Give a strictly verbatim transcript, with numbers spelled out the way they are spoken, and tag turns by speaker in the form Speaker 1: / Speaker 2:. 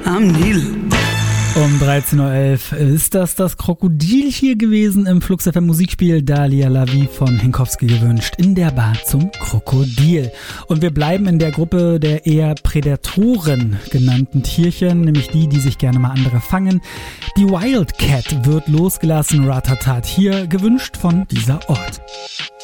Speaker 1: am Nil.
Speaker 2: Um dreizehn Uhr elf ist das das Krokodil hier gewesen im Flux F M Musikspiel Dalia La Vie von Henkowski gewünscht. In der Bar zum Krokodil. Und wir bleiben in der Gruppe der eher Prädatoren genannten Tierchen, nämlich die, die sich gerne mal andere fangen. Die Wildcat wird losgelassen, Ratatat, hier gewünscht von dieser Ort.